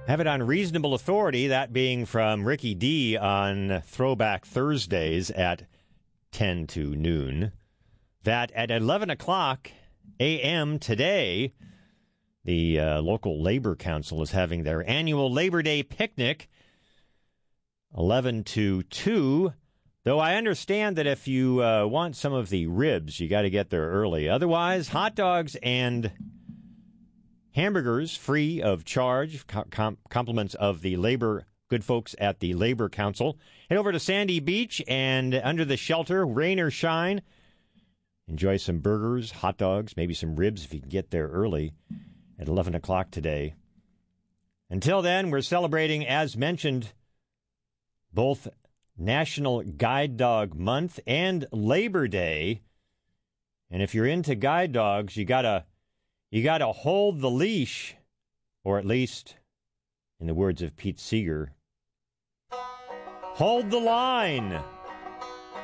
Have it on reasonable authority, that being from Ricky D on Throwback Thursdays at 10 to noon, that at 11 o'clock a.m. today, the local Labor Council is having their annual Labor Day picnic, 11 to 2, though I understand that if you want some of the ribs, you got to get there early. Otherwise, hot dogs and hamburgers free of charge, compliments of the labor good folks at the Labor Council. Head over to Sandy Beach and under the shelter, rain or shine, enjoy some burgers, hot dogs, maybe some ribs if you can get there early at 11 o'clock today. Until then, we're celebrating, as mentioned, both National Guide Dog Month and Labor Day. And if you're into guide dogs, you gotta hold the leash, or at least, in the words of Pete Seeger, hold the line.